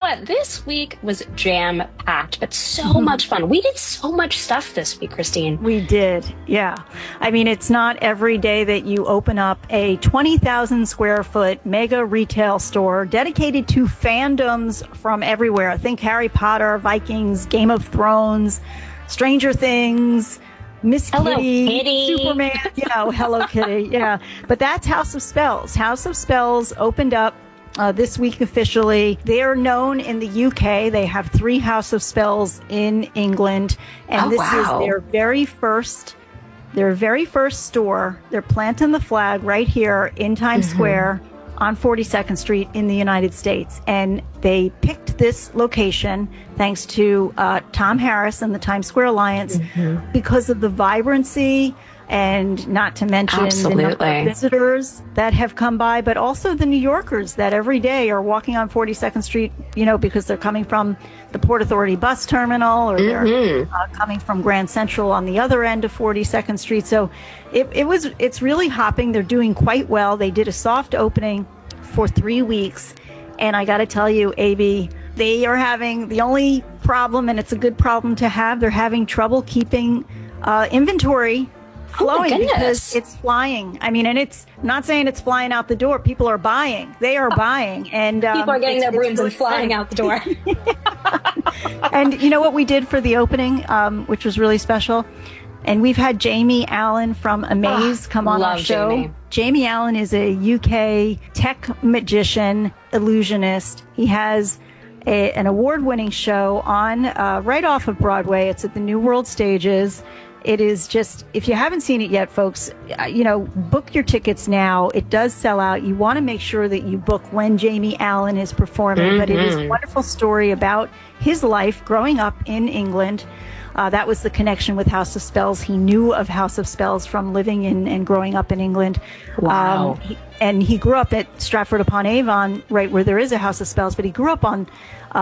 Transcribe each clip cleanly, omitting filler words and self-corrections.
what? This week was jam-packed, but so much fun. We did so much stuff this week, Christine. We did, yeah. I mean, it's not every day that you open up a 20,000 square foot mega retail store dedicated to fandoms from everywhere. Think Harry Potter, Vikings, Game of Thrones, Stranger Things, Miss Kitty, Superman, Hello Kitty, yeah. But that's House of Spells. House of Spells opened up this week officially. They are known in the UK. They have 3 House of Spells in England, and this is their very first store. They're planting the flag right here in Times Square on 42nd Street in the United States. And they picked this location thanks to Tom Harris and the Times Square Alliance because of the vibrancy, and not to mention the number of visitors that have come by, but also the New Yorkers that every day are walking on 42nd Street, because they're coming from the Port Authority bus terminal, or they're coming from Grand Central on the other end of 42nd Street. So it's really hopping. They're doing quite well. They did a soft opening for 3 weeks. And I got to tell you, AB, they are having the only problem, and it's a good problem to have, they're having trouble keeping inventory flowing because it's flying. I mean, and it's not saying it's flying out the door. People are buying. They are buying. And people are getting their brooms and flying out the door. And you know what we did for the opening, which was really special? And we've had Jamie Allen from Amaze come on our show. Jamie Allen is a UK tech magician, illusionist. He has an award-winning show on right off of Broadway. It's at the New World Stages. It is just, if you haven't seen it yet, folks, book your tickets now. It does sell out. You want to make sure that you book when Jamie Allen is performing. But it is a wonderful story about his life growing up in England. That was the connection with House of Spells. He knew of House of Spells from living in and growing up in England. Wow. And he grew up at Stratford-upon-Avon, right where there is a House of Spells, but he grew up on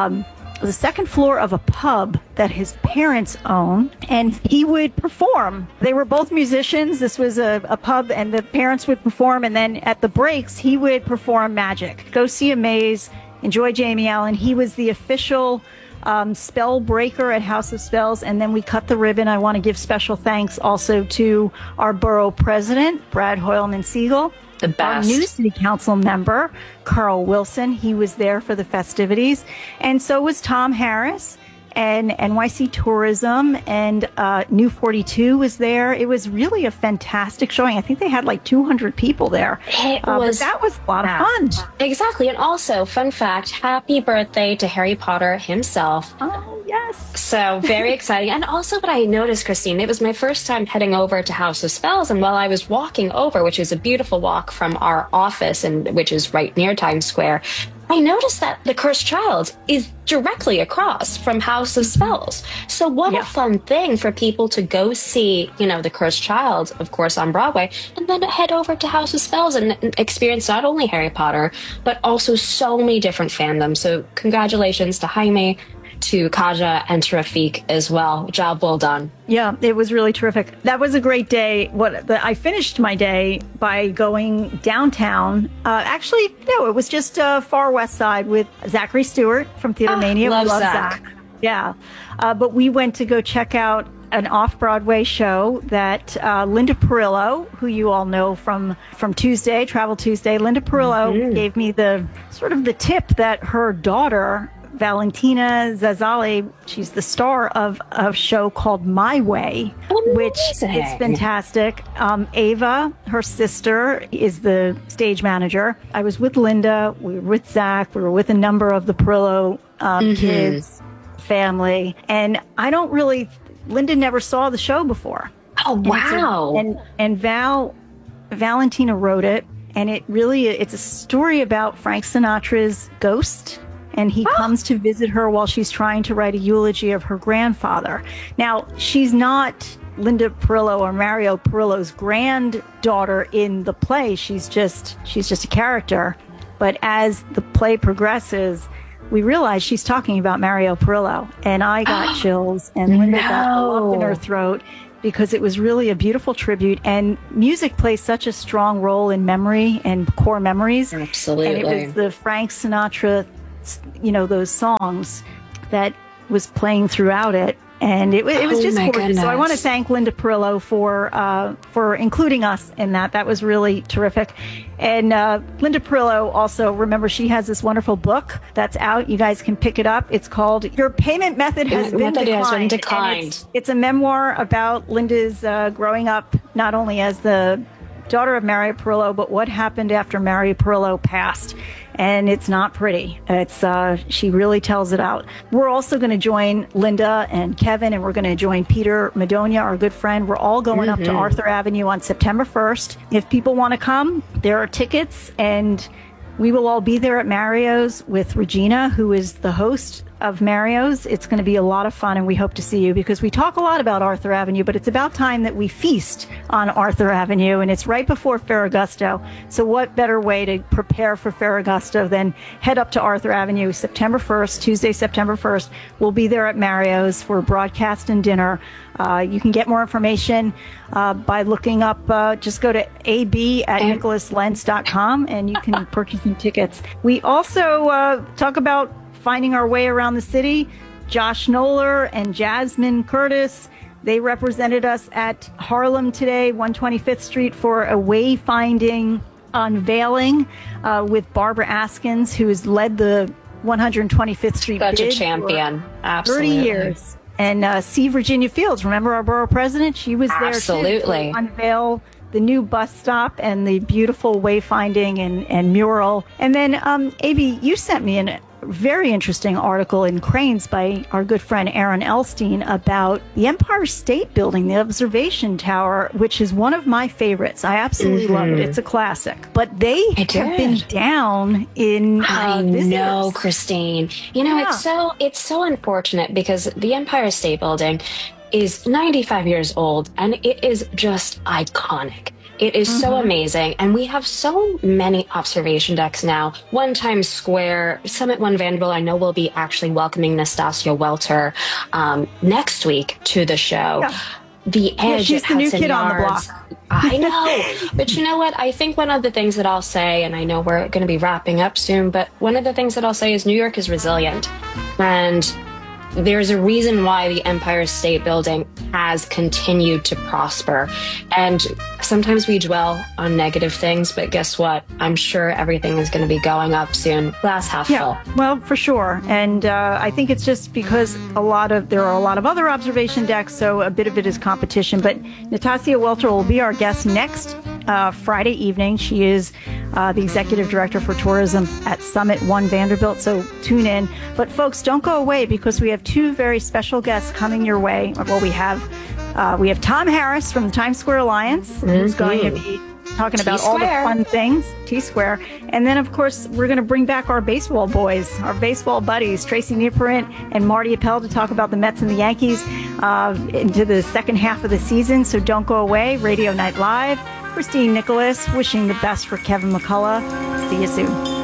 the second floor of a pub that his parents own, and he would perform. They were both musicians. This was a pub, and the parents would perform, and then at the breaks, he would perform magic. Go see Amaze, enjoy Jamie Allen. He was the official spell breaker at House of Spells, and then we cut the ribbon. I want to give special thanks also to our borough president, Brad Hoylman-Siegel. The best. Our new city council member, Carl Wilson. He was there for the festivities. And so was Tom Harris and NYC Tourism, and New 42 was there. It was really a fantastic showing. I think they had like 200 people there. That was a lot of fun. Exactly. And also, fun fact, happy birthday to Harry Potter himself. Oh, yes. So very exciting. And also what I noticed, Christine, it was my first time heading over to House of Spells. And while I was walking over, which is a beautiful walk from our office, and which is right near Times Square, I noticed that the Cursed Child is directly across from House of Spells. So what a fun thing for people to go see, the Cursed Child, of course, on Broadway, and then head over to House of Spells and experience not only Harry Potter, but also so many different fandoms. So congratulations to Jaime, to Kaja, and to Rafiq as well. Job well done. Yeah, it was really terrific. That was a great day. I finished my day by going downtown. Actually, no, it was just Far West Side with Zachary Stewart from Theater Mania. Love Zach. Yeah. But we went to go check out an off-Broadway show that Linda Perillo, who you all know from Tuesday, Travel Tuesday, Linda Perillo gave me the tip that her daughter, Valentina Zazzali, she's the star of a show called My Way, which is fantastic. Ava, her sister, is the stage manager. I was with Linda, we were with Zach, we were with a number of the Perillo kids, family, and Linda never saw the show before. Oh, wow. And Valentina wrote it, and it's a story about Frank Sinatra's ghost. And he comes to visit her while she's trying to write a eulogy of her grandfather. Now, she's not Linda Perillo or Mario Perillo's granddaughter in the play. She's just a character. But as the play progresses, we realize she's talking about Mario Perillo. And I got chills, and Linda got a lump in her throat, because it was really a beautiful tribute. And music plays such a strong role in memory and core memories. Absolutely. And it was the Frank Sinatra those songs that was playing throughout it. And it was just gorgeous. Goodness. So I want to thank Linda Perillo for including us in that. That was really terrific. And Linda Perillo also, remember, she has this wonderful book that's out. You guys can pick it up. It's called Your Payment Method Has Been Declined. It's a memoir about Linda's growing up, not only as the daughter of Mario Perillo, but what happened after Mario Perillo passed. And it's not pretty. It's she really tells it out. We're also going to join Linda and Kevin, and we're going to join Peter Madonia, our good friend. We're all going up to Arthur Avenue on September 1st. If people want to come, there are tickets, and we will all be there at Mario's with Regina, who is the host of Mario's. It's going to be a lot of fun, and we hope to see you, because we talk a lot about Arthur Avenue, but it's about time that we feast on Arthur Avenue, and it's right before Ferragosto. So what better way to prepare for Ferragosto than head up to Arthur Avenue September 1st, Tuesday, September 1st. We'll be there at Mario's for broadcast and dinner. You can get more information by looking up, just go to ab@nicholaslenz.com, and you can purchase some tickets. We also talk about finding our way around the city. Josh Knoller and Jasmine Curtis, they represented us at Harlem today, 125th Street, for a wayfinding unveiling with Barbara Askins, who has led the 125th Street Such bid a champion. for Absolutely. 30 years. And C. Virginia Fields, remember our borough president? She was there too to unveil the new bus stop and the beautiful wayfinding and mural. And then, A.B., you sent me a very interesting article in Cranes by our good friend Aaron Elstein about the Empire State Building, the observation tower, which is one of my favorites. I absolutely love it. It's a classic. But they have been down in I visitors. know, Christine. It's so unfortunate, because the Empire State Building is 95 years old, and it is just iconic. It is so amazing. And we have so many observation decks now. One Times Square, Summit One Vanderbilt, I know we'll be actually welcoming Nastasia Welter next week to the show. Yeah. The Edge, she's the new kid on the block. I know. But you know what? I think one of the things that I'll say, and I know we're going to be wrapping up soon, but one of the things that I'll say is New York is resilient. And there's a reason why the Empire State Building has continued to prosper. And sometimes we dwell on negative things, but guess what? I'm sure everything is going to be going up soon. Glass half full. Well, for sure. And I think it's just because there are a lot of other observation decks, so a bit of it is competition. But Nastasia Welter will be our guest next Friday evening. She is the executive director for tourism at Summit One Vanderbilt, so tune in. But folks, don't go away, because we have two very special guests coming your way. Well, we have Tom Harris from the Times Square Alliance, who's going to be talking about all the fun things, T-Square. And then, of course, we're going to bring back our baseball boys, our baseball buddies, Tracy Nieprint and Marty Appel, to talk about the Mets and the Yankees into the second half of the season. So don't go away. Radio Night Live. Christine Nicholas, wishing the best for Kevin McCullough. See you soon.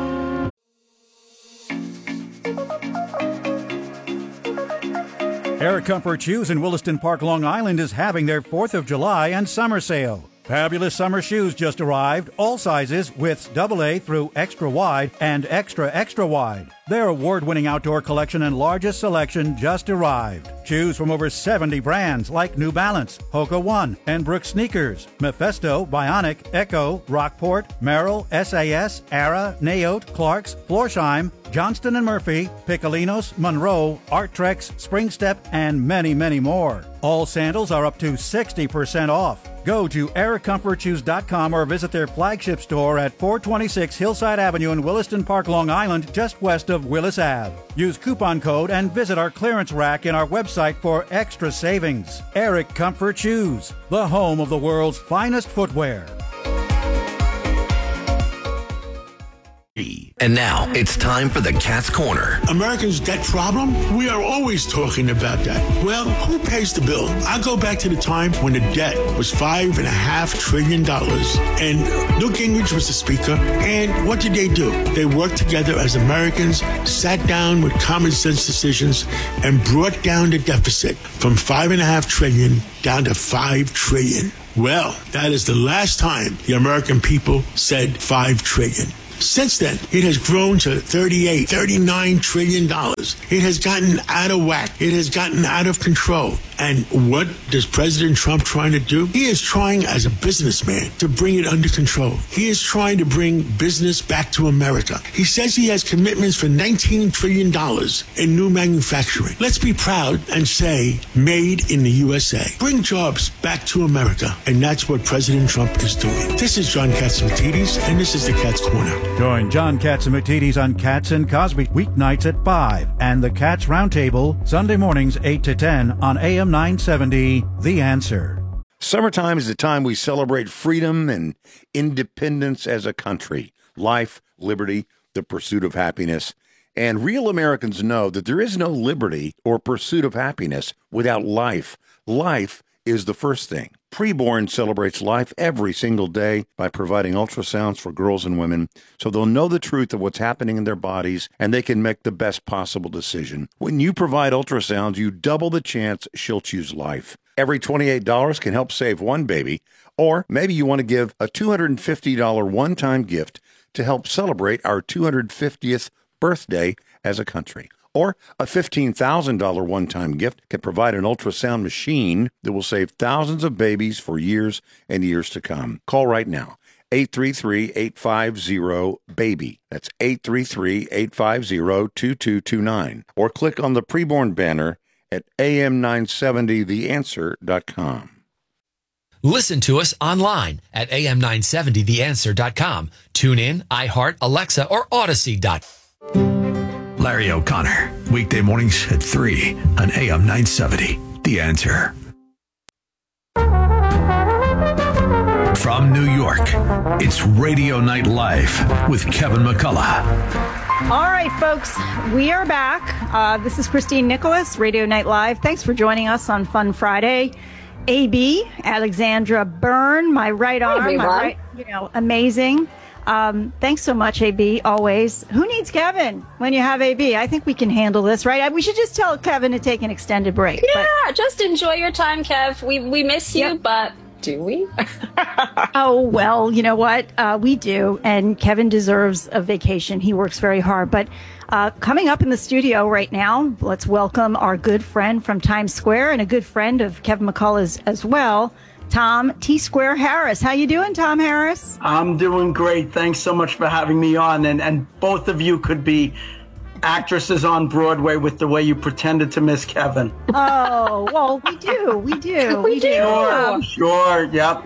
Air Comfort Shoes in Williston Park, Long Island is having their 4th of July and summer sale. Fabulous summer shoes just arrived, all sizes, widths AA through extra wide and extra wide. Their award-winning outdoor collection and largest selection just arrived. Choose from over 70 brands like New Balance, Hoka One, and Brooks Sneakers, Mephisto, Bionic, Echo, Rockport, Merrill, SAS, Ara, Naote, Clarks, Florsheim, Johnston & Murphy, Piccolinos, Monroe, Arttrex, Springstep, and many, many more. All sandals are up to 60% off. Go to AirComfortShoes.com or visit their flagship store at 426 Hillside Avenue in Williston Park, Long Island, just west of Willis Ave. Use coupon code and visit our clearance rack in our website for extra savings. Eric Comfort Shoes, the home of the world's finest footwear. And now it's time for the Cat's Corner. America's debt problem? We are always talking about that. Well, who pays the bill? I go back to the time when the debt was $5.5 trillion. And Newt Gingrich was the speaker. And what did they do? They worked together as Americans, sat down with common sense decisions, and brought down the deficit from $5.5 trillion down to $5 trillion. Well, that is the last time the American people said $5 trillion. Since then, it has grown to $39 trillion. It has gotten out of whack. It has gotten out of control. And what is President Trump trying to do? He is trying, as a businessman, to bring it under control. He is trying to bring business back to America. He says he has commitments for $19 trillion in new manufacturing. Let's be proud and say, made in the USA. Bring jobs back to America. And that's what President Trump is doing. This is John Catsimatidis, and this is the Cat's Corner. Join John Catsimatidis on Cats and Cosby weeknights at 5 and the Cats Roundtable Sunday mornings 8 to 10 on AM 970, The Answer. Summertime is the time we celebrate freedom and independence as a country. Life, liberty, the pursuit of happiness. And real Americans know that there is no liberty or pursuit of happiness without life. Life is the first thing. Preborn celebrates life every single day by providing ultrasounds for girls and women so they'll know the truth of what's happening in their bodies and they can make the best possible decision. When you provide ultrasounds, you double the chance she'll choose life. Every $28 can help save one baby, or maybe you want to give a $250 one-time gift to help celebrate our 250th birthday as a country. Or a $15,000 one-time gift can provide an ultrasound machine that will save thousands of babies for years and years to come. Call right now, 833-850-BABY. That's 833-850-2229. Or click on the preborn banner at am970theanswer.com. Listen to us online at am970theanswer.com. Tune in, iHeart, Alexa, or Odyssey.com. Larry O'Connor, weekday mornings at 3 on AM 970. The Answer. From New York, it's Radio Night Live with Kevin McCullough. All right, folks, we are back. This is Christine Nicholas, Radio Night Live. Thanks for joining us on Fun Friday. AB, Alexandra Byrne, my right arm, amazing. Thanks so much, AB, always. Who needs Kevin when you have AB? I think we can handle this, right? We should just tell Kevin to take an extended break. Yeah, just enjoy your time, Kev. We miss you, but do we? Oh, well, you know what? We do, and Kevin deserves a vacation. He works very hard. But coming up in the studio right now, let's welcome our good friend from Times Square and a good friend of Kevin McCullough's as well, Tom T. Square Harris. How you doing, Tom Harris? I'm doing great. Thanks so much for having me on. And both of you could be actresses on Broadway with the way you pretended to miss Kevin. Oh, well, we do. We do. Sure. Yep.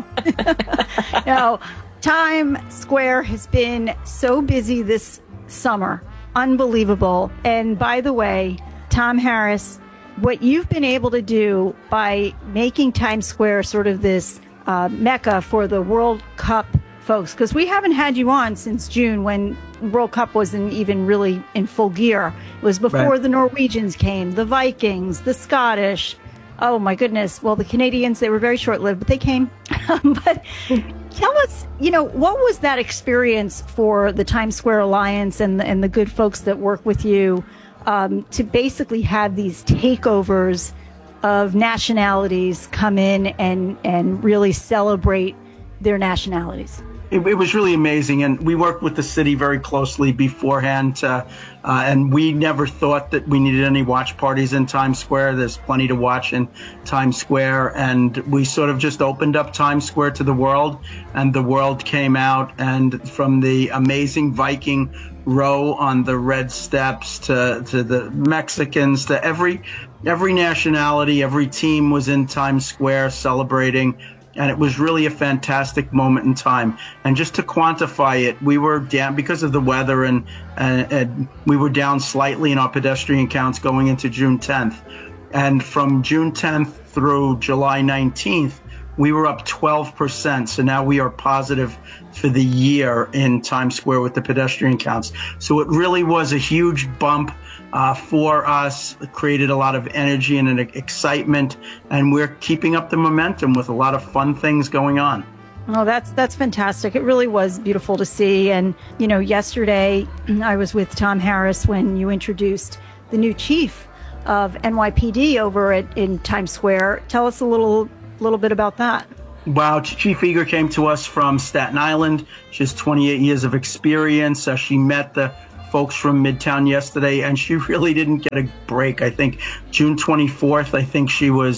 No, Times Square has been so busy this summer. Unbelievable. And by the way, Tom Harris, what you've been able to do by making Times Square sort of this mecca for the World Cup folks, because we haven't had you on since June when World Cup wasn't even really in full gear. It was before the Norwegians came, the Vikings, the Scottish. Oh, my goodness. Well, the Canadians, they were very short-lived, but they came. But tell us, what was that experience for the Times Square Alliance and the good folks that work with you to basically have these takeovers of nationalities come in and really celebrate their nationalities? It was really amazing, and we worked with the city very closely beforehand, and we never thought that we needed any watch parties in Times Square. There's plenty to watch in Times Square, and we sort of just opened up Times Square to the world, and the world came out, and from the amazing Viking row on the red steps to the Mexicans, to every nationality, every team was in Times Square celebrating. And it was really a fantastic moment in time. And just to quantify it, we were down because of the weather, and we were down slightly in our pedestrian counts going into June 10th. And from June 10th through July 19th, we were up 12%. So now we are positive for the year in Times Square with the pedestrian counts. So it really was a huge bump for us. It created a lot of energy and an excitement, and we're keeping up the momentum with a lot of fun things going on. Oh, that's fantastic. It really was beautiful to see. And, yesterday I was with Tom Harris when you introduced the new chief of NYPD over in Times Square. Tell us a little bit about that. Wow, Chief Eager came to us from Staten Island. She has 28 years of experience. She met the folks from Midtown yesterday, and she really didn't get a break. I think June 24th, I think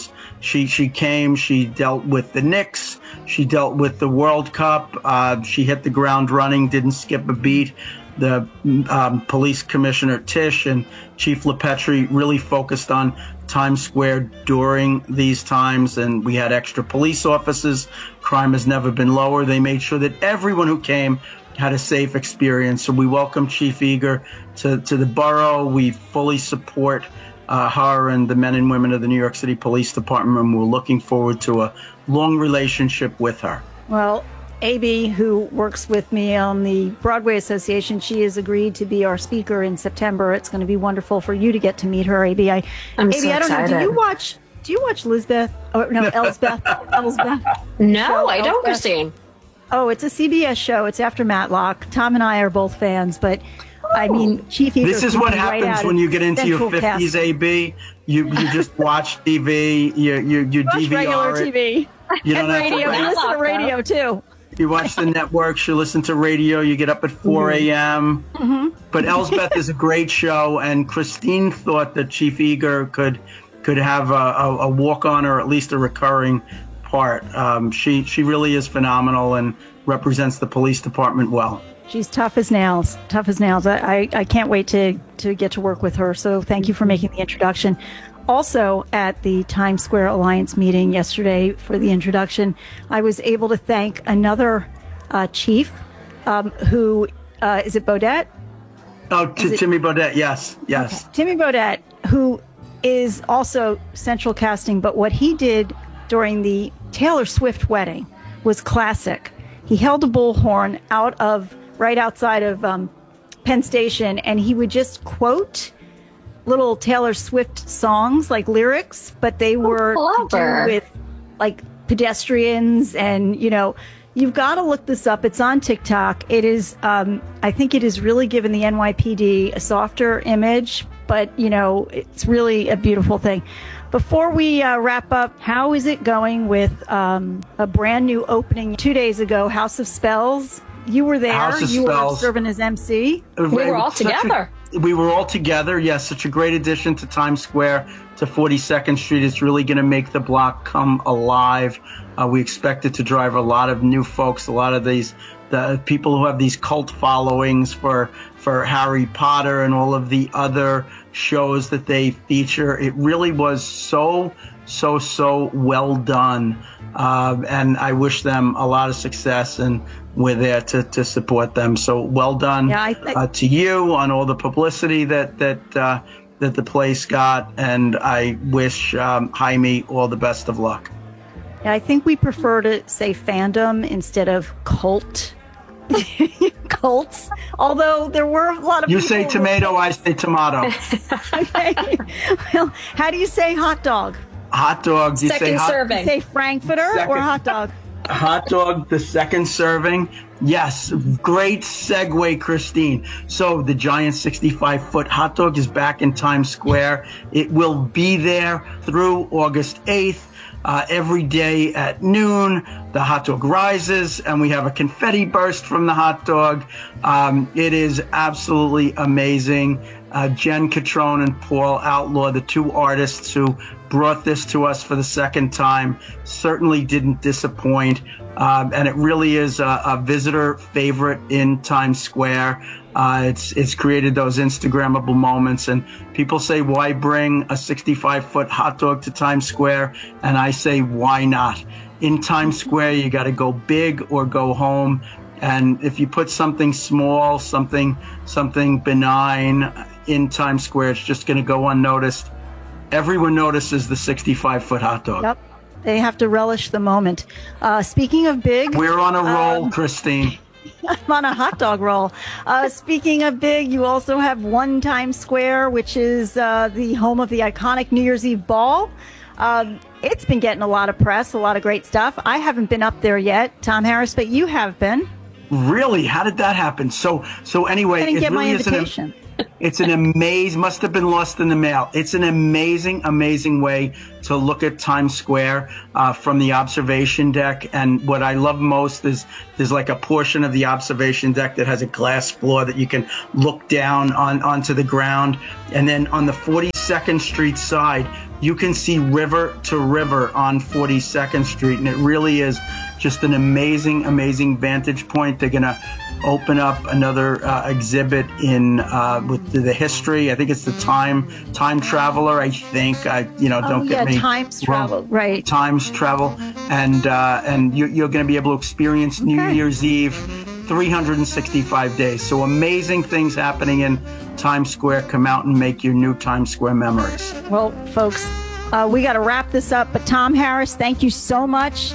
she came, she dealt with the Knicks, she dealt with the World Cup, she hit the ground running, didn't skip a beat. The police commissioner Tisch and Chief LaPetri really focused on Times Square during these times, and we had extra police officers. Crime has never been lower. They made sure that everyone who came had a safe experience. So we welcome Chief Eager to the borough. We fully support her and the men and women of the New York City Police Department, and we're looking forward to a long relationship with her. Well, AB, who works with me on the Broadway Association, she has agreed to be our speaker in September. It's going to be wonderful for you to get to meet her, AB. I'm AB, so I don't excited. know. Do you watch Lisbeth? Or no, Elsbeth? Elsbeth? No, I don't, Christine. Oh, it's a CBS show. It's after Matlock. Tom and I are both fans, but I mean, Chief Eager. This is what happens when you get into your 50s, cast. AB. You just watch TV. You Watch DVR regular it. TV. You don't and have to radio. wait. You listen to radio too. You watch the networks, you listen to radio, you get up at 4 a.m. Mm-hmm. But Elsbeth is a great show, and Christine thought that Chief Eager could have a walk-on or at least a recurring part. She really is phenomenal and represents the police department well. She's tough as nails. Tough as nails. I can't wait to get to work with her. So thank you for making the introduction. Also, at the Times Square Alliance meeting yesterday for the introduction, I was able to thank another chief who, is it Bodette? Oh, Timmy Bodette, yes. Okay. Timmy Bodette, who is also central casting, but what he did during the Taylor Swift wedding was classic. He held a bullhorn right outside of Penn Station, and he would just quote little Taylor Swift songs, like lyrics, but they were to do with like pedestrians, and you've got to look this up. It's on TikTok. It is, I think it has really given the NYPD a softer image, but it's really a beautiful thing. Before we wrap up, how is it going with a brand new opening 2 days ago, House of Spells? You were there. House of you Spells. were serving as MC. We were all together. We were all together. Yes, such a great addition to Times Square, to 42nd Street. It's really going to make the block come alive. We expect it to drive a lot of new folks, a lot of the people who have these cult followings for Harry Potter and all of the other shows that they feature. It really was so well done. And I wish them a lot of success, and we're there to support them. So well done to you on all the publicity that the place got, and I wish Jaime all the best of luck. Yeah, I think we prefer to say fandom instead of cult. Cults, although there were a lot of you say tomato, I say tomato. Okay. Well, how do you say hot dog? Hot dog. Do you Second say serving. You say Frankfurter or hot dog? Hot dog, the second serving. Yes, great segue, Christine. So the giant 65-foot hot dog is back in Times Square. It will be there through August 8th. Every day at noon, the hot dog rises, and we have a confetti burst from the hot dog. It is absolutely amazing. Jen Catrone and Paul Outlaw, the two artists who brought this to us for the second time, certainly didn't disappoint. And it really is a visitor favorite in Times Square. It's created those Instagrammable moments, and people say, why bring a 65-foot hot dog to Times Square? And I say, why not? In Times Square, you got to go big or go home. And if you put something small, something benign in Times Square, it's just going to go unnoticed. Everyone notices the 65-foot hot dog. Yep. They have to relish the moment. Speaking of big, we're on a roll, Christine. I'm on a hot dog roll. Speaking of big, you also have One Times Square, which is the home of the iconic New Year's Eve ball. It's been getting a lot of press, a lot of great stuff. I haven't been up there yet, Tom Harris, but you have been. Really? How did that happen? So anyway, I didn't get really my invitation. It's an must have been lost in the mail. It's an amazing way to look at Times Square from the observation deck. And what I love most is there's like a portion of the observation deck that has a glass floor that you can look down onto the ground. And then on the 42nd Street side, you can see river to river on 42nd Street. And it really is just an amazing vantage point. They're going to open up another exhibit in with the history. I think it's the time traveler. I think don't get me Times travel, right? Times travel, and you're going to be able to experience New Year's Eve, 365 days. So amazing things happening in Times Square. Come out and make your new Times Square memories. Well, folks, we got to wrap this up. But Tom Harris, thank you so much.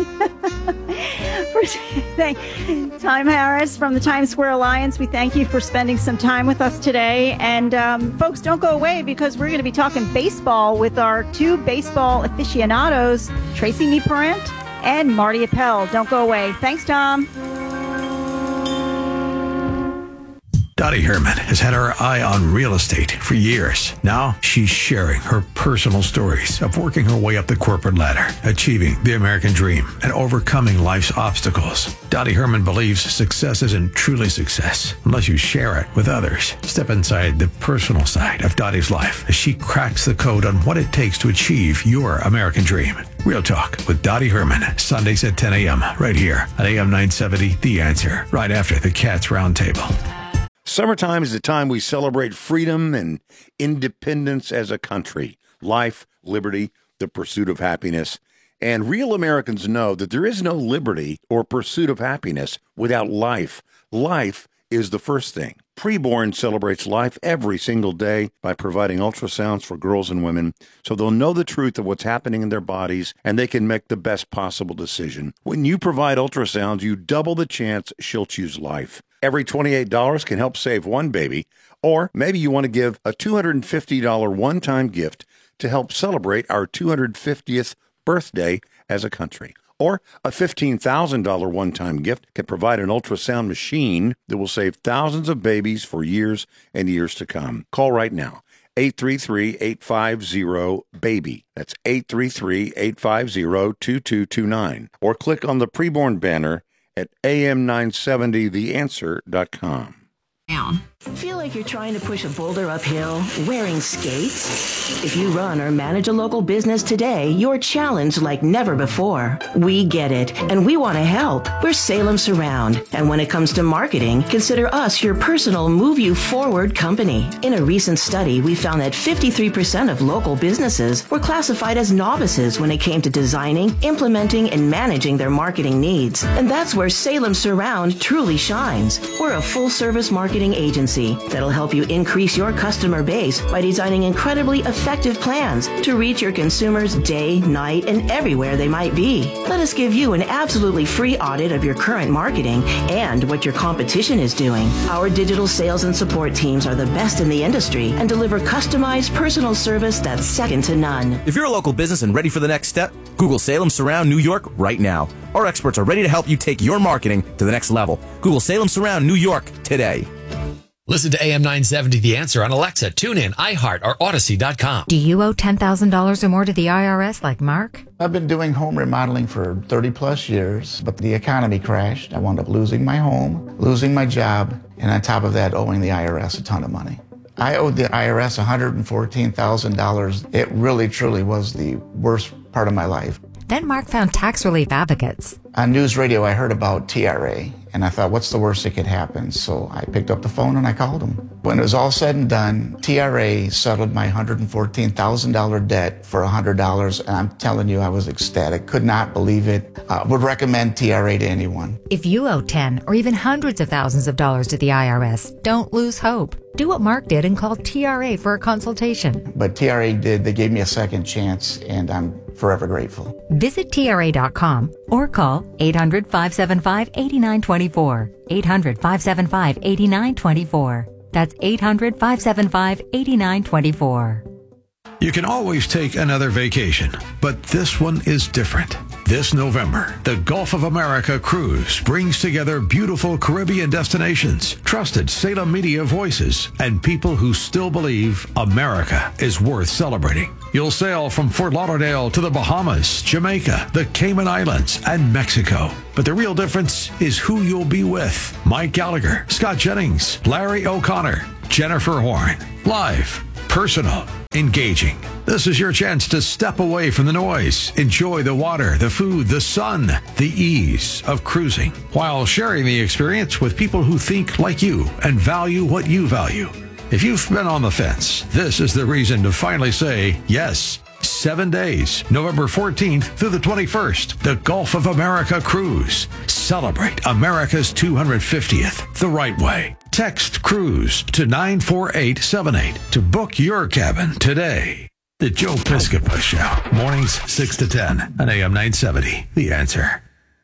Tom Harris from the Times Square Alliance, we thank you for spending some time with us today. And folks, don't go away, because we're going to be talking baseball with our two baseball aficionados, Tracy Neparent and Marty Appel. Don't go away. Thanks, Tom. Dottie Herman has had her eye on real estate for years. Now she's sharing her personal stories of working her way up the corporate ladder, achieving the American dream, and overcoming life's obstacles. Dottie Herman believes success isn't truly success unless you share it with others. Step inside the personal side of Dottie's life as she cracks the code on what it takes to achieve your American dream. Real Talk with Dottie Herman, Sundays at 10 a.m. right here at AM 970, The Answer, right after the Cats Roundtable. Summertime is the time we celebrate freedom and independence as a country, life, liberty, the pursuit of happiness. And real Americans know that there is no liberty or pursuit of happiness without life. Life is the first thing. Preborn celebrates life every single day by providing ultrasounds for girls and women so they'll know the truth of what's happening in their bodies and they can make the best possible decision. When you provide ultrasounds, you double the chance she'll choose life. Every $28 can help save one baby, or maybe you want to give a $250 one-time gift to help celebrate our 250th birthday as a country. Or a $15,000 one-time gift can provide an ultrasound machine that will save thousands of babies for years and years to come. Call right now. 833-850-BABY. That's 833-850-2229. Or click on the preborn banner at am970theanswer.com. Feel like you're trying to push a boulder uphill wearing skates? If you run or manage a local business today, you're challenged like never before. We get it, and we want to help. We're Salem Surround, and when it comes to marketing, consider us your personal move you forward company. In a recent study, we found that 53% of local businesses were classified as novices when it came to designing, implementing, and managing their marketing needs. And that's where Salem Surround truly shines. We're a full-service marketing agency that'll help you increase your customer base by designing incredibly effective plans to reach your consumers day, night, and everywhere they might be. Let us give you an absolutely free audit of your current marketing and what your competition is doing. Our digital sales and support teams are the best in the industry and deliver customized personal service that's second to none. If you're a local business and ready for the next step, Google Salem Surround New York right now. Our experts are ready to help you take your marketing to the next level. Google Salem Surround New York today. Listen to AM 970 The Answer on Alexa, TuneIn, iHeart, or Odyssey.com. Do you owe $10,000 or more to the IRS like Mark? I've been doing home remodeling for 30 plus years, but the economy crashed. I wound up losing my home, losing my job, and on top of that, owing the IRS a ton of money. I owed the IRS $114,000. It really, truly was the worst part of my life. Then Mark found tax relief advocates. On news radio, I heard about TRA, and I thought, what's the worst that could happen? So I picked up the phone and I called them. When it was all said and done, TRA settled my $114,000 debt for $100, and I'm telling you, I was ecstatic. Could not believe it. Would recommend TRA to anyone. If you owe 10 or even hundreds of thousands of dollars to the IRS, don't lose hope. Do what Mark did and call TRA for a consultation. But TRA did. They gave me a second chance, and I'm forever grateful. Visit TRA.com or call 800-575-8924. 800-575-8924. That's 800-575-8924. You can always take another vacation, but this one is different. This November, the Gulf of America Cruise brings together beautiful Caribbean destinations, trusted Salem media voices, and people who still believe America is worth celebrating. You'll sail from Fort Lauderdale to the Bahamas, Jamaica, the Cayman Islands, and Mexico. But the real difference is who you'll be with. Mike Gallagher, Scott Jennings, Larry O'Connor, Jennifer Horn. Live, personal, engaging. This is your chance to step away from the noise, enjoy the water, the food, the sun, the ease of cruising, while sharing the experience with people who think like you and value what you value. If you've been on the fence, this is the reason to finally say yes. 7 days, November 14th through the 21st, the Gulf of America Cruise. Celebrate America's 250th the right way. Text CRUISE to 94878 to book your cabin today. The Joe Piscopo Show, mornings 6 to 10 on AM 970. The Answer.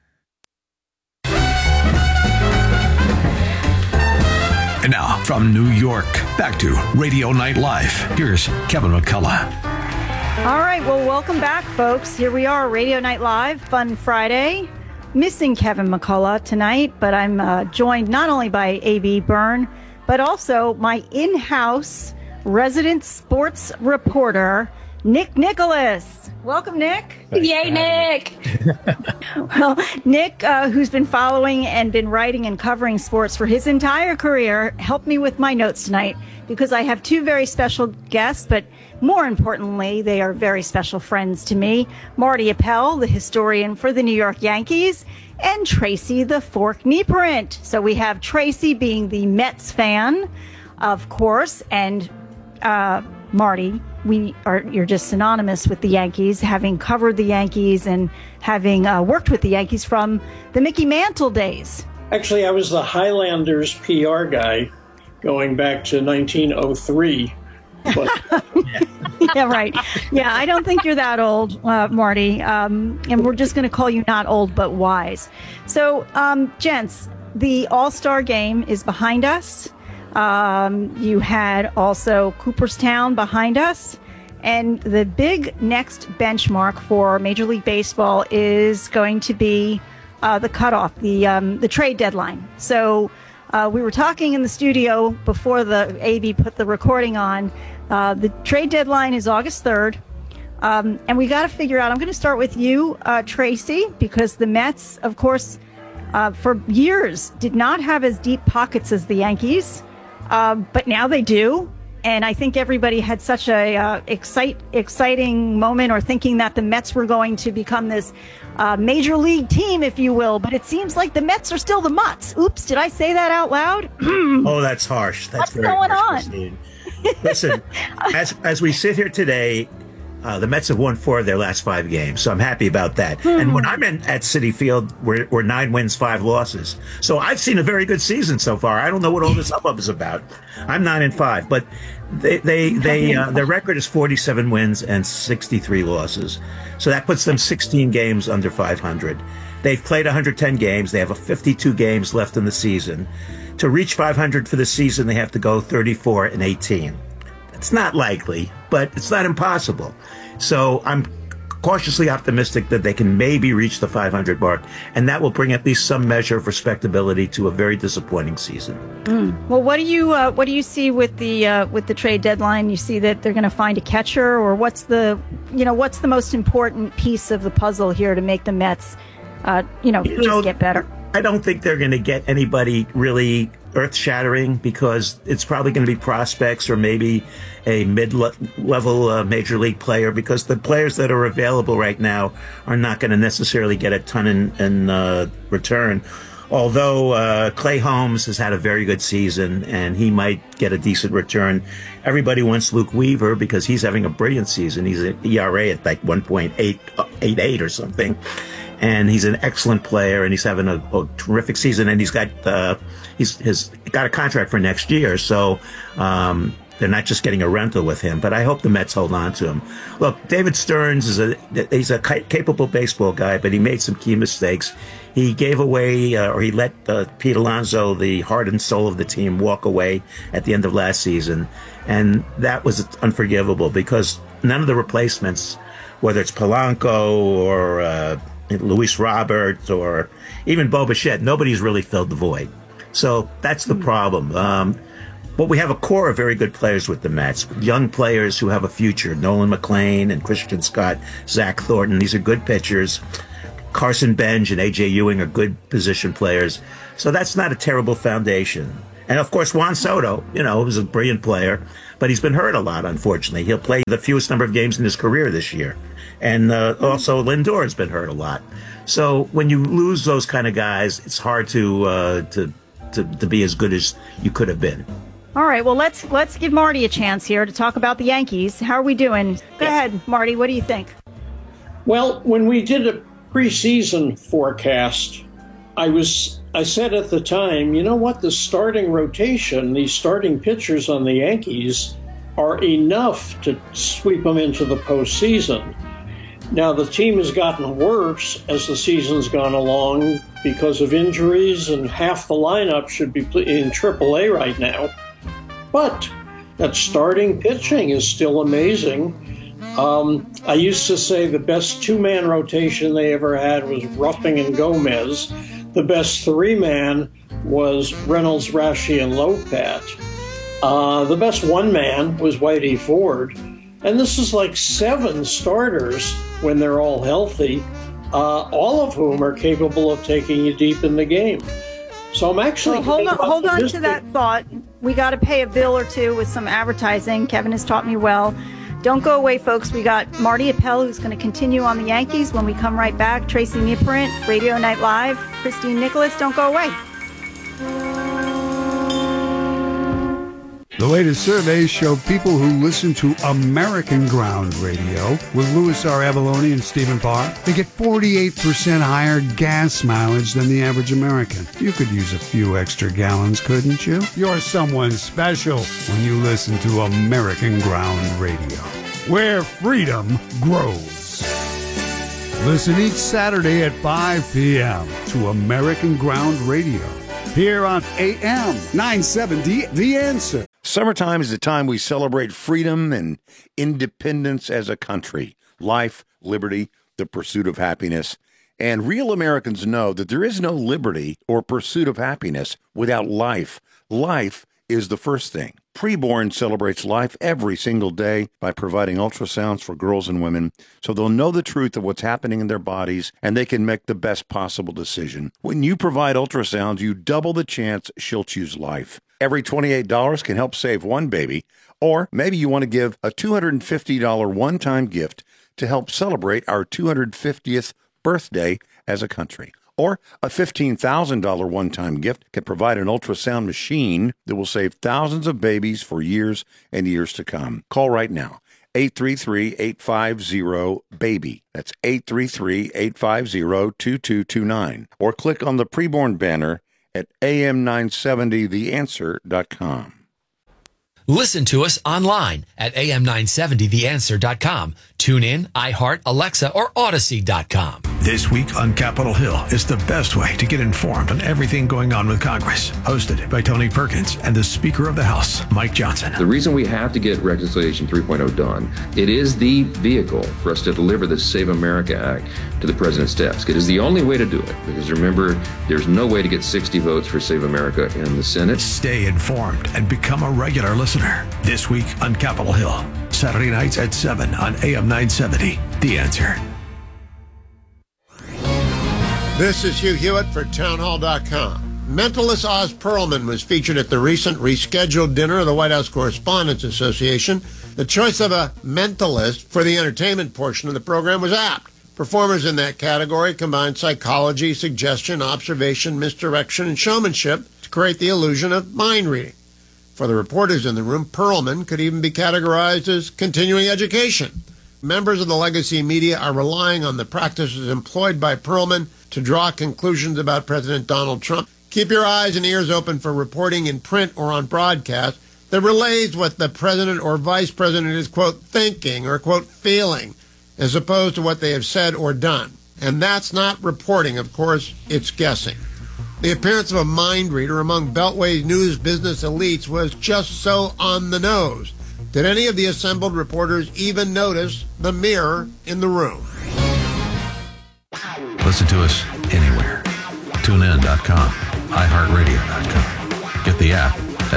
And now, from New York, back to Radio Night Live. Here's Kevin McCullough. All right, well, welcome back, folks. Here we are, Radio Night Live, Fun Friday. Missing Kevin McCullough tonight, but I'm joined not only by A.B. Byrne, but also my in-house resident sports reporter, Nick Nicholas. Welcome, Nick. Yay, Nick. Well, Nick, who's been following and been writing and covering sports for his entire career, helped me with my notes tonight because I have two very special guests, but more importantly, they are very special friends to me. Marty Appel, the historian for the New York Yankees, and Tracy the Fork Nieprint. So we have Tracy being the Mets fan, of course, and Marty, you're just synonymous with the Yankees, having covered the Yankees and having worked with the Yankees from the Mickey Mantle days. Actually, I was the Highlanders PR guy going back to 1903. But, yeah, right. Yeah, I don't think you're that old, Marty. And we're just going to call you not old, but wise. So, gents, the All-Star game is behind us. You had also Cooperstown behind us. And the big next benchmark for Major League Baseball is going to be the cutoff, the trade deadline. So we were talking in the studio before the AB put the recording on. The trade deadline is August 3rd. And we got to figure out, I'm going to start with you, Tracy, because the Mets, of course, for years did not have as deep pockets as the Yankees. But now they do. And I think everybody had such a exciting moment or thinking that the Mets were going to become this major league team, if you will. But it seems like the Mets are still the Mutts. Oops, did I say that out loud? Oh, that's harsh. That's What's very going harsh, on? Christine. Listen, as we sit here today, the Mets have won 4 of their last 5 games, so I'm happy about that. And when I'm at Citi Field, we're 9 wins, 5 losses. So I've seen a very good season so far. I don't know what all this hubbub is about. I'm 9-5, but their record is 47 wins and 63 losses. So that puts them 16 games under 500. They've played 110 games. They have 52 games left in the season. To reach 500 for the season, they have to go 34-18. It's not likely, but it's not impossible. So I'm cautiously optimistic that they can maybe reach the 500 mark, and that will bring at least some measure of respectability to a very disappointing season. Well, what do you see with the trade deadline? You see that they're going to find a catcher, or what's the most important piece of the puzzle here to make the Mets, just get better? I don't think they're going to get anybody really earth-shattering because it's probably going to be prospects or maybe a mid-level major league player, because the players that are available right now are not going to necessarily get a ton in return. Although Clay Holmes has had a very good season and he might get a decent return. Everybody wants Luke Weaver because he's having a brilliant season. He's an ERA at like 1.88 or something. And he's an excellent player, and he's having a terrific season. And he's got a contract for next year, so they're not just getting a rental with him. But I hope the Mets hold on to him. Look, David Stearns he's a capable baseball guy, but he made some key mistakes. He gave away, or he let Pete Alonso, the heart and soul of the team, walk away at the end of last season, and that was unforgivable because none of the replacements, whether it's Polanco or Luis Robert or even Bo Bichette. Nobody's really filled the void. So that's the problem. But we have a core of very good players with the Mets, young players who have a future. Nolan McLean and Christian Scott, Zach Thornton. These are good pitchers. Carson Benj and A.J. Ewing are good position players. So that's not a terrible foundation. And, of course, Juan Soto, was a brilliant player, but he's been hurt a lot, unfortunately. He'll play the fewest number of games in his career this year. And also Lindor has been hurt a lot. So when you lose those kind of guys, it's hard to be as good as you could have been. All right, well, let's give Marty a chance here to talk about the Yankees. How are we doing? Go ahead, Marty. What do you think? Well, when we did a preseason forecast, I said at the time, you know what, the starting rotation, these starting pitchers on the Yankees are enough to sweep them into the postseason. Now, the team has gotten worse as the season's gone along because of injuries, and half the lineup should be in AAA right now. But that starting pitching is still amazing. I used to say the best two-man rotation they ever had was Ruffing and Gomez. The best three-man was Reynolds, Rashi, and Lopat. The best one-man was Whitey Ford. And this is like 7 starters when they're all healthy, all of whom are capable of taking you deep in the game. So I'm actually... Well, hold on to that thought. We got to pay a bill or two with some advertising. Kevin has taught me well. Don't go away, folks. We got Marty Appel, who's going to continue on the Yankees when we come right back. Tracy Niprint, Radio Night Live. Christine Nicholas, don't go away. The latest surveys show people who listen to American Ground Radio with Louis R. Avalone and Stephen Parr, they get 48% higher gas mileage than the average American. You could use a few extra gallons, couldn't you? You're someone special when you listen to American Ground Radio, where freedom grows. Listen each Saturday at 5 p.m. to American Ground Radio, here on AM 970, The Answer. Summertime is the time we celebrate freedom and independence as a country, life, liberty, the pursuit of happiness. And real Americans know that there is no liberty or pursuit of happiness without life. Life is the first thing. Preborn celebrates life every single day by providing ultrasounds for girls and women so they'll know the truth of what's happening in their bodies and they can make the best possible decision. When you provide ultrasounds, you double the chance she'll choose life. Every $28 can help save one baby, or maybe you want to give a $250 one-time gift to help celebrate our 250th birthday as a country. Or a $15,000 one-time gift can provide an ultrasound machine that will save thousands of babies for years and years to come. Call right now. 833-850-BABY. That's 833-850-2229. Or click on the preborn banner at am970theanswer.com. Listen to us online at am970theanswer.com. Tune in, iHeart, Alexa, or Odyssey.com. This week on Capitol Hill is the best way to get informed on everything going on with Congress. Hosted by Tony Perkins and the Speaker of the House, Mike Johnson. The reason we have to get Reconciliation 3.0 done, it is the vehicle for us to deliver the Save America Act to the President's desk. It is the only way to do it, because remember, there's no way to get 60 votes for Save America in the Senate. Stay informed and become a regular listener. This week on Capitol Hill, Saturday nights at 7 on AM 970. The Answer. This is Hugh Hewitt for townhall.com. Mentalist Oz Perlman was featured at the recent rescheduled dinner of the White House Correspondents Association. The choice of a mentalist for the entertainment portion of the program was apt. Performers in that category combined psychology, suggestion, observation, misdirection, and showmanship to create the illusion of mind reading. For the reporters in the room, Perlman could even be categorized as continuing education. Members of the legacy media are relying on the practices employed by Perlman to draw conclusions about President Donald Trump. Keep your eyes and ears open for reporting in print or on broadcast that relays what the president or vice president is, quote, thinking or, quote, feeling, as opposed to what they have said or done. And that's not reporting, of course, it's guessing. The appearance of a mind reader among Beltway's news business elites was just so on the nose. Did any of the assembled reporters even notice the mirror in the room? Listen to us anywhere. TuneIn.com, iHeartRadio.com. Get the app at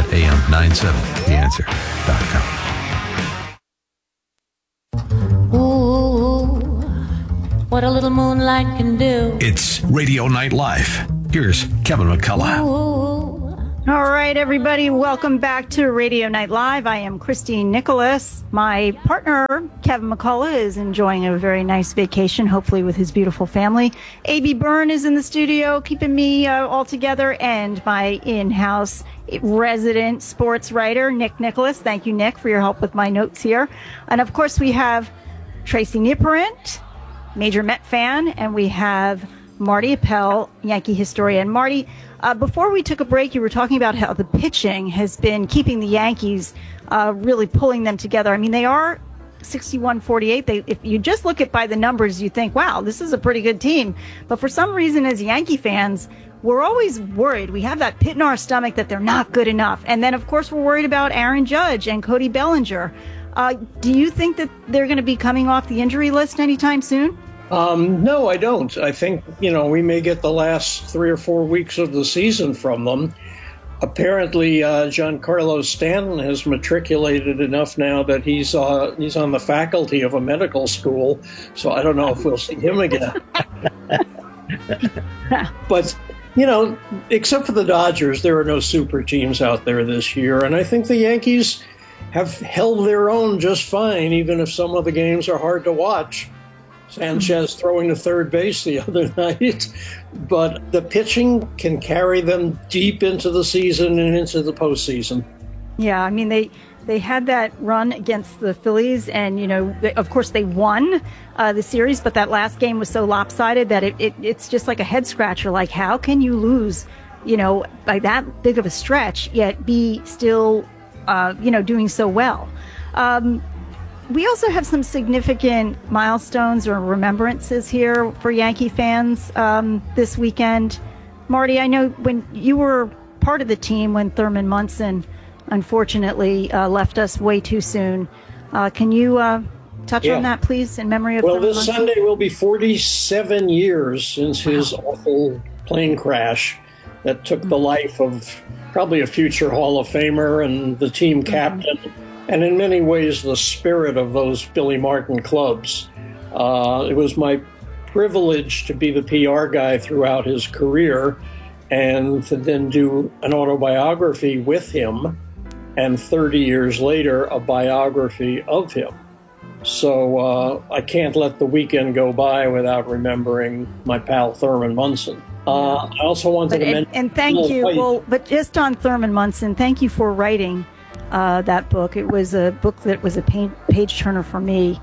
AM970theanswer.com. Ooh, what a little moonlight can do. It's Radio Night Live. Here's Kevin McCullough. All right, everybody, welcome back to Radio Night Live. I am Christine Nicholas. My partner, Kevin McCullough, is enjoying a very nice vacation, hopefully with his beautiful family. A.B. Byrne is in the studio, keeping me all together, and my in-house resident sports writer, Nick Nicholas. Thank you, Nick, for your help with my notes here. And, of course, we have Tracy Niparent, major Met fan, and we have Marty Appel, Yankee historian. Marty, before we took a break, you were talking about how the pitching has been keeping the Yankees really pulling them together. I mean, they are 61-48. If you just look at by the numbers, you think, wow, this is a pretty good team. But for some reason, as Yankee fans, we're always worried. We have that pit in our stomach that they're not good enough. And then, of course, we're worried about Aaron Judge and Cody Bellinger. Do you think that they're going to be coming off the injury list anytime soon? No, I don't. I think, we may get the last 3 or 4 weeks of the season from them. Apparently, Giancarlo Stanton has matriculated enough now that he's on the faculty of a medical school. So I don't know if we'll see him again. But, except for the Dodgers, there are no super teams out there this year. And I think the Yankees have held their own just fine, even if some of the games are hard to watch. Sanchez throwing to third base the other night. But the pitching can carry them deep into the season and into the postseason. Yeah, I mean, they had that run against the Phillies, and, of course they won the series, but that last game was so lopsided that it's just like a head scratcher. Like, how can you lose, by that big of a stretch, yet be still, doing so well? We also have some significant milestones or remembrances here for Yankee fans this weekend. Marty, I know when you were part of the team when Thurman Munson unfortunately left us way too soon. Can you touch on that, please, in memory of Thurman Munson? Well, this Sunday will be 47 years since his awful plane crash that took the life of probably a future Hall of Famer and the team captain. And in many ways, the spirit of those Billy Martin clubs. It was my privilege to be the PR guy throughout his career and to then do an autobiography with him, and 30 years later, a biography of him. So I can't let the weekend go by without remembering my pal Thurman Munson. I also wanted to mention... And thank you. Well, but just on Thurman Munson, thank you for writing that book. It was a book that was a page turner for me.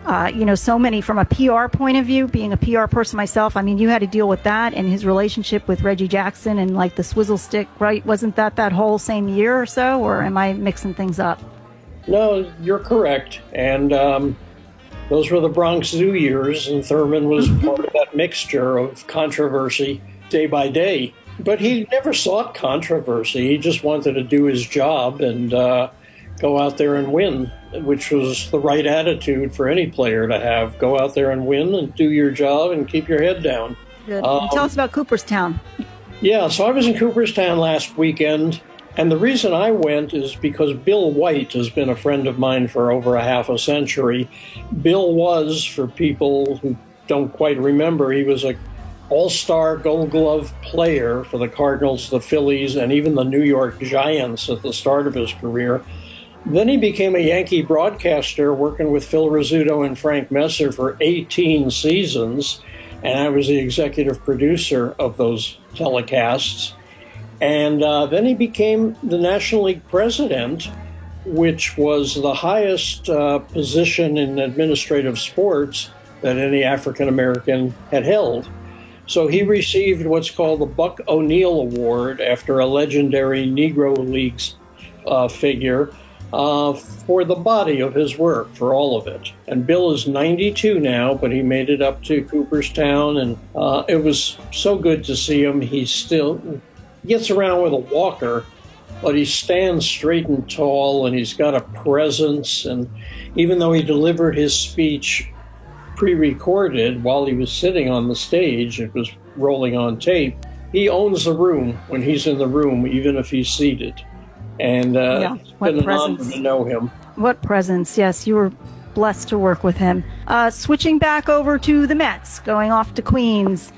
So many from a PR point of view, being a PR person myself. I mean, you had to deal with that and his relationship with Reggie Jackson and like the swizzle stick, right? Wasn't that whole same year or so, or am I mixing things up? No, you're correct. And those were the Bronx Zoo years, and Thurman was part of that mixture of controversy day by day. But he never sought controversy. He just wanted to do his job and go out there and win, which was the right attitude for any player to have. Go out there and win and do your job and keep your head down. Good. Tell us about Cooperstown. Yeah, so I was in Cooperstown last weekend, and the reason I went is because Bill White has been a friend of mine for over a half a century. Bill was, for people who don't quite remember, he was a all-star Gold Glove player for the Cardinals, the Phillies, and even the New York Giants at the start of his career. Then he became a Yankee broadcaster working with Phil Rizzuto and Frank Messer for 18 seasons, and I was the executive producer of those telecasts. And then he became the National League president, which was the highest position in administrative sports that any African-American had held. So he received what's called the Buck O'Neill Award after a legendary Negro Leagues figure for the body of his work, for all of it. And Bill is 92 now, but he made it up to Cooperstown, and it was so good to see him. He still gets around with a walker, but he stands straight and tall, and he's got a presence. And even though he delivered his speech pre-recorded while he was sitting on the stage. It was rolling on tape. He owns the room when he's in the room, even if he's seated. And it's been an honor to know him. What presence. Yes, you were blessed to work with him. Switching back over to the Mets, going off to Queens.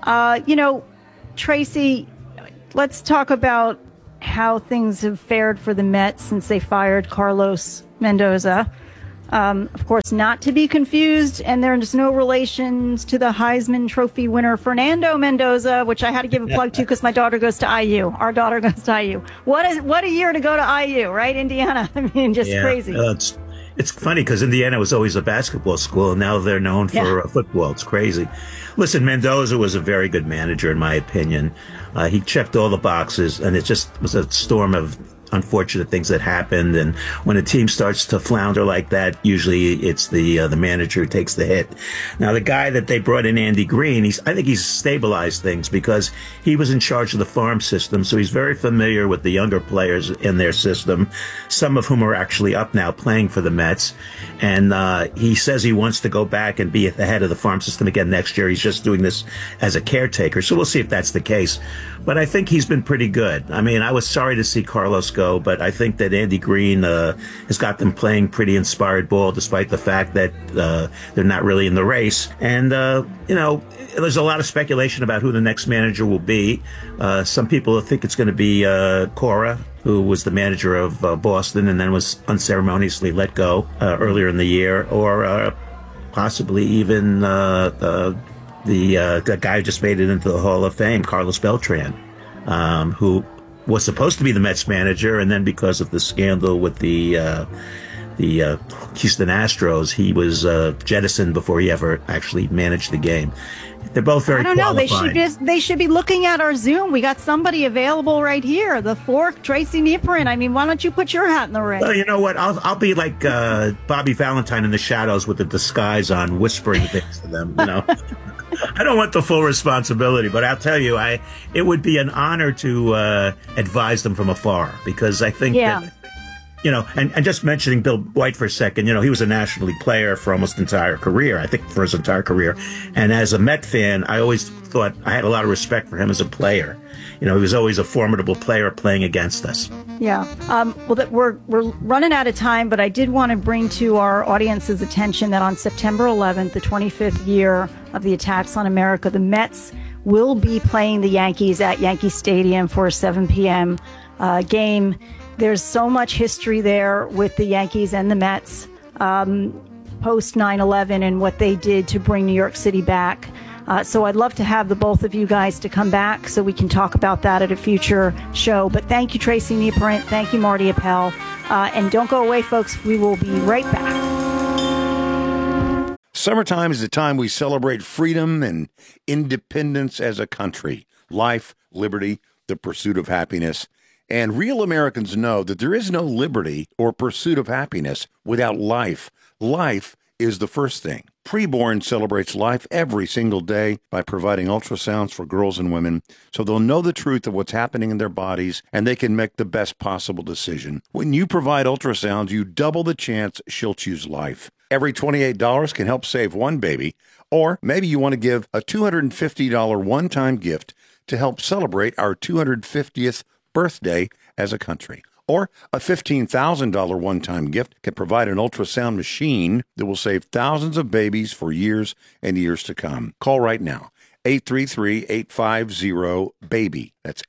Tracy, let's talk about how things have fared for the Mets since they fired Carlos Mendoza. Of course, not to be confused, and there's no relations to the Heisman Trophy winner Fernando Mendoza, which I had to give a plug to because my daughter goes to IU. Our daughter goes to IU. What a year to go to IU, right, Indiana? I mean, just crazy. It's funny because Indiana was always a basketball school, and now they're known for football. It's crazy. Listen, Mendoza was a very good manager, in my opinion. He checked all the boxes, and it just was a storm of unfortunate things that happened. And when a team starts to flounder like that, usually it's the manager who takes the hit. Now, the guy that they brought in, Andy Green, I think he's stabilized things because he was in charge of the farm system. So he's very familiar with the younger players in their system, some of whom are actually up now playing for the Mets. And he says he wants to go back and be at the head of the farm system again next year. He's just doing this as a caretaker. So we'll see if that's the case. But I think he's been pretty good. I mean, I was sorry to see Carlos go, but I think that Andy Green has got them playing pretty inspired ball, despite the fact that they're not really in the race. And, there's a lot of speculation about who the next manager will be. Some people think it's going to be Cora, who was the manager of Boston and then was unceremoniously let go earlier in the year, or possibly even the guy who just made it into the Hall of Fame, Carlos Beltran, who was supposed to be the Mets manager, and then because of the scandal with the Houston Astros, he was jettisoned before he ever actually managed the game. They're both very qualified. I don't know. They should be looking at our Zoom. We got somebody available right here. The Fork, Tracy Nieperin. I mean, why don't you put your hat in the ring? Well, you know what? I'll be like Bobby Valentine in the shadows with the disguise on, whispering things to them. I don't want the full responsibility, but I'll tell you, it would be an honor to advise them from afar, because I think that, and just mentioning Bill White for a second, he was a National League player for almost his entire career, And as a Met fan, I always thought I had a lot of respect for him as a player. He was always a formidable player playing against us. Yeah. We're running out of time, but I did want to bring to our audience's attention that on September 11th, the 25th year of the attacks on America, the Mets will be playing the Yankees at Yankee Stadium for a 7 p.m. Game. There's so much history there with the Yankees and the Mets post 9/11 and what they did to bring New York City back. So I'd love to have the both of you guys to come back so we can talk about that at a future show. But thank you, Tracy Nieperin. Thank you, Marty Appel. And don't go away, folks. We will be right back. Summertime is the time we celebrate freedom and independence as a country. Life, liberty, the pursuit of happiness. And real Americans know that there is no liberty or pursuit of happiness without life. Life is the first thing. Preborn celebrates life every single day by providing ultrasounds for girls and women so they'll know the truth of what's happening in their bodies and they can make the best possible decision. When you provide ultrasounds, you double the chance she'll choose life. Every $28 can help save one baby, or maybe you want to give a $250 one-time gift to help celebrate our 250th birthday as a country. Or a $15,000 one-time gift can provide an ultrasound machine that will save thousands of babies for years and years to come. Call right now, 833-850-BABY. That's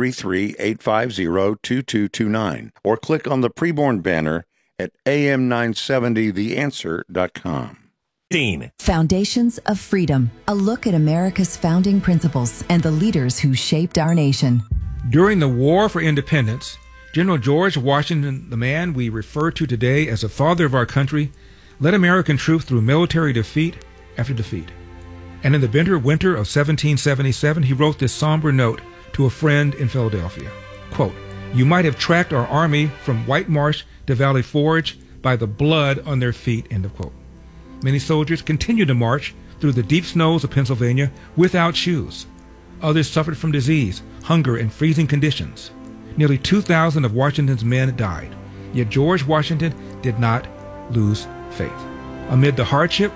833-850-2229. Or click on the preborn banner at am970theanswer.com. Foundations of Freedom, a look at America's founding principles and the leaders who shaped our nation. During the War for Independence, General George Washington, the man we refer to today as the father of our country, led American troops through military defeat after defeat. And in the bitter winter of 1777, he wrote this somber note to a friend in Philadelphia. Quote, "You might have tracked our army from White Marsh to Valley Forge by the blood on their feet," end of quote. Many soldiers continued to march through the deep snows of Pennsylvania without shoes. Others suffered from disease, hunger, and freezing conditions. Nearly 2,000 of Washington's men died, yet George Washington did not lose faith. Amid the hardship,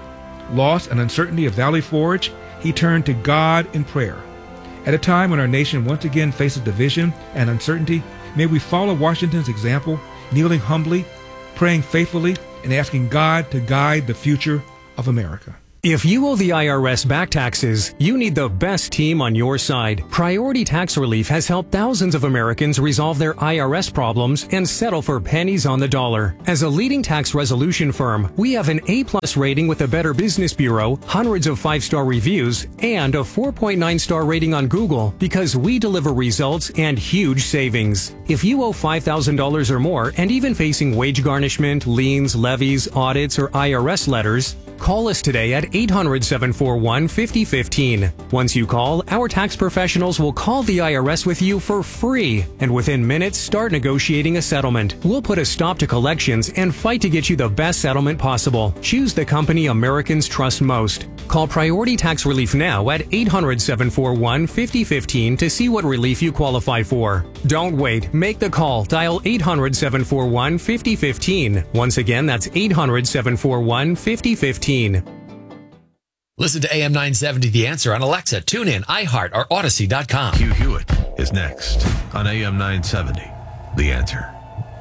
loss, and uncertainty of Valley Forge, he turned to God in prayer. At a time when our nation once again faces division and uncertainty, may we follow Washington's example, kneeling humbly, praying faithfully, and asking God to guide the future of America. If you owe the IRS back taxes, you need the best team on your side. Priority Tax Relief has helped thousands of Americans resolve their IRS problems and settle for pennies on the dollar. As a leading tax resolution firm, we have an A+ rating with the Better Business Bureau, hundreds of 5-star reviews, and a 4.9-star rating on Google because we deliver results and huge savings. If you owe $5,000 or more and even facing wage garnishment, liens, levies, audits, or IRS letters, call us today at 800-741-5015. Once you call, our tax professionals will call the IRS with you for free, and within minutes start negotiating a settlement. We'll put a stop to collections and fight to get you the best settlement possible. Choose the company Americans trust most. Call Priority Tax Relief now at 800-741-5015 to see what relief you qualify for. Don't wait. Make the call. Dial 800-741-5015. Once again, that's 800-741-5015. Listen to AM 970 The Answer on Alexa, TuneIn, iHeart, or Odyssey.com. Hugh Hewitt is next on AM 970 The Answer.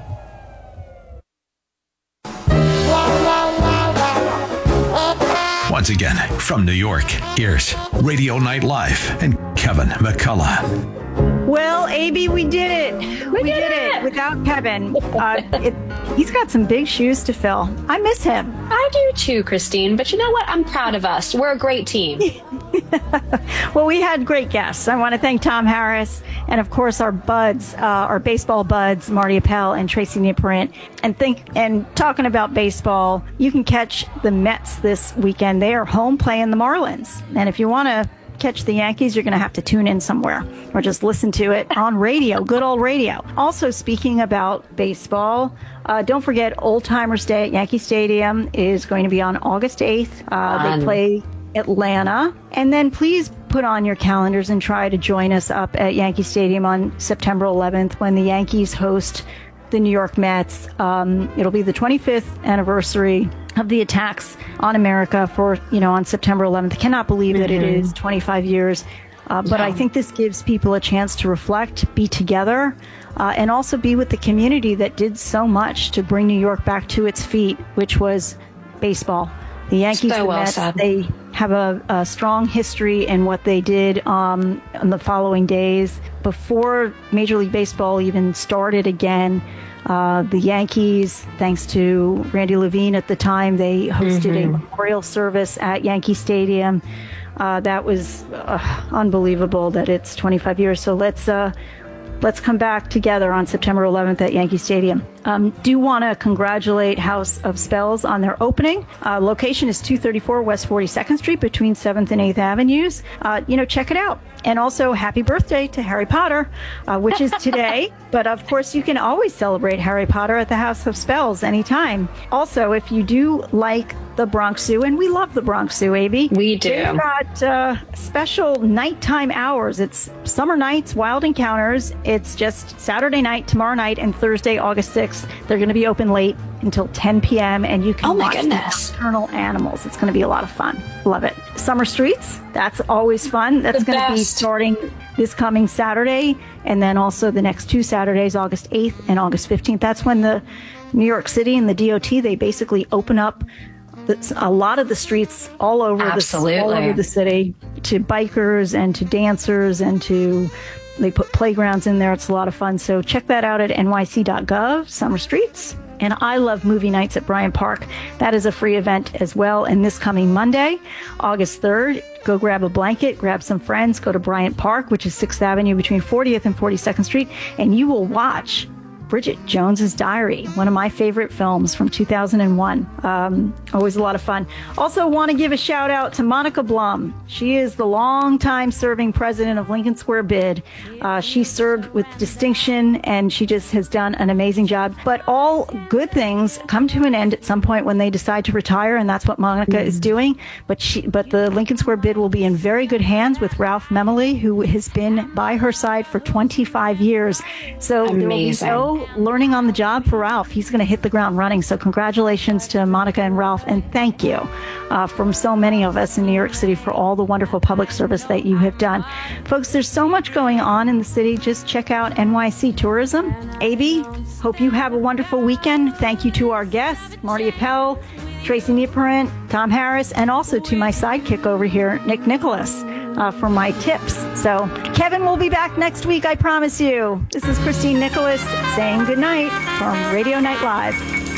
Once again, from New York, here's Radio Night Live and Kevin McCullough. Well, AB, we did it. We did it without Kevin. He's got some big shoes to fill. I miss him. I do too, Christine. But you know what? I'm proud of us. We're a great team. Well, we had great guests. I want to thank Tom Harris and, of course, our buds, our baseball buds, Marty Appel and Tracy Niparent. And talking about baseball, you can catch the Mets this weekend. They are home playing the Marlins. And if you want to catch the Yankees, you're going to have to tune in somewhere or just listen to it on radio, good old radio. Also, speaking about baseball, don't forget Old Timers Day at Yankee Stadium is going to be on August 8th. They play Atlanta. And then please put on your calendars and try to join us up at Yankee Stadium on September 11th when the Yankees host the New York Mets. It'll be the 25th anniversary of the attacks on America on September 11th. Cannot believe that it is 25 years. But I think this gives people a chance to reflect, be together, and also be with the community that did so much to bring New York back to its feet, which was baseball. The Yankees, the Mets, they have a strong history in what they did in the following days. Before Major League Baseball even started again, the Yankees, thanks to Randy Levine at the time, they hosted a memorial service at Yankee Stadium. That was unbelievable that it's 25 years. So let's come back together on September 11th at Yankee Stadium. Do want to congratulate House of Spells on their opening. Location is 234 West 42nd Street between 7th and 8th Avenues. Check it out. And also, happy birthday to Harry Potter, which is today. But of course, you can always celebrate Harry Potter at the House of Spells anytime. Also, if you do like the Bronx Zoo, and we love the Bronx Zoo, AB. We do. They've got special nighttime hours. It's summer nights, wild encounters. It's just Saturday night, tomorrow night, and Thursday, August 6th. They're going to be open late until 10 p.m. and you can watch the nocturnal animals. It's going to be a lot of fun. Love it. Summer Streets, that's always fun. That's going to be starting this coming Saturday, and then also the next 2 Saturdays, August 8th and August 15th. That's when the New York City and the DOT, they basically open up a lot of the streets all over the city to bikers and to dancers and they put playgrounds in there. It's a lot of fun. So check that out at nyc.gov, Summer Streets. And I love movie nights at Bryant Park. That is a free event as well. And this coming Monday, August 3rd, go grab a blanket, grab some friends, go to Bryant Park, which is 6th Avenue between 40th and 42nd Street, and you will watch Bridget Jones's Diary, one of my favorite films from 2001. Always a lot of fun. Also want to give a shout out to Monica Blum. She is the longtime serving president of Lincoln Square Bid. She served with distinction and she just has done an amazing job. But all good things come to an end at some point when they decide to retire, and that's what Monica is doing. But the Lincoln Square Bid will be in very good hands with Ralph Memoli, who has been by her side for 25 years. So there will be no learning on the job for Ralph. He's going to hit the ground running. So congratulations to Monica and Ralph, and thank you from so many of us in New York City for all the wonderful public service that you have done. Folks, there's so much going on in the city. Just check out NYC Tourism. AB, hope you have a wonderful weekend. Thank you to our guests, Marty Appel, Tracy Nieparent, Tom Harris, and also to my sidekick over here, Nick Nicholas, for my tips. So Kevin will be back next week, I promise you. This is Christine Nicholas saying good night from Radio Night Live.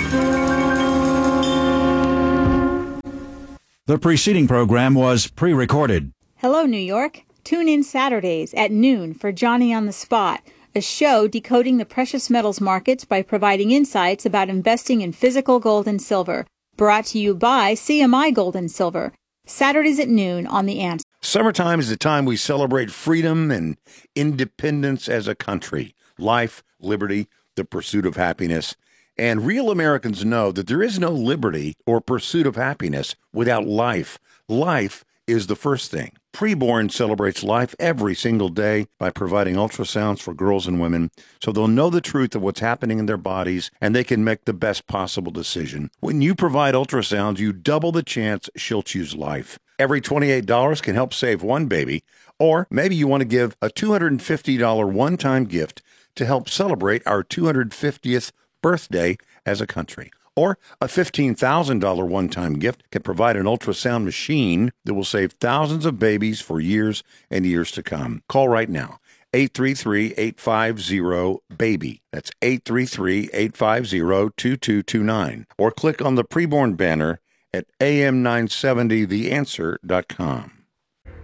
The preceding program was pre-recorded. Hello, New York. Tune in Saturdays at noon for Johnny on the Spot, a show decoding the precious metals markets by providing insights about investing in physical gold and silver. Brought to you by CMI Gold and Silver. Saturdays at noon on The Answer. Summertime is the time we celebrate freedom and independence as a country. Life, liberty, the pursuit of happiness. And real Americans know that there is no liberty or pursuit of happiness without life. Life is the first thing. Preborn celebrates life every single day by providing ultrasounds for girls and women so they'll know the truth of what's happening in their bodies and they can make the best possible decision. When you provide ultrasounds, you double the chance she'll choose life. Every $28 can help save one baby, or maybe you want to give a $250 one-time gift to help celebrate our 250th birthday as a country. Or a $15,000 one-time gift can provide an ultrasound machine that will save thousands of babies for years and years to come. Call right now, 833-850-BABY. That's 833-850-2229. Or click on the preborn banner at am970theanswer.com.